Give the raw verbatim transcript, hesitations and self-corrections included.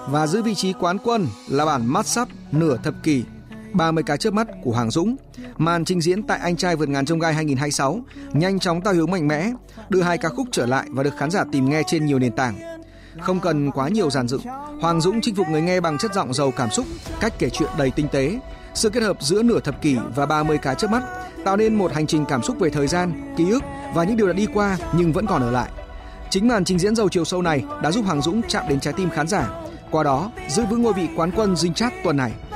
Và giữ vị trí quán quân là bản mắt sắp nửa thập kỷ ba mươi cái chớp mắt của Hoàng Dũng. Màn trình diễn tại Anh trai vượt ngàn chông gai hai không hai sáu nhanh chóng tạo hướng mạnh mẽ, đưa hai ca khúc trở lại và được khán giả tìm nghe trên nhiều nền tảng. Không cần quá nhiều dàn dựng, Hoàng Dũng chinh phục người nghe bằng chất giọng giàu cảm xúc, cách kể chuyện đầy tinh tế. Sự kết hợp giữa nửa thập kỷ và ba mươi cái chớp mắt tạo nên một hành trình cảm xúc về thời gian, ký ức và những điều đã đi qua nhưng vẫn còn ở lại. Chính màn trình diễn giàu chiều sâu này đã giúp Hoàng Dũng chạm đến trái tim khán giả, qua đó giữ vững ngôi vị quán quân Dinh Chart tuần này.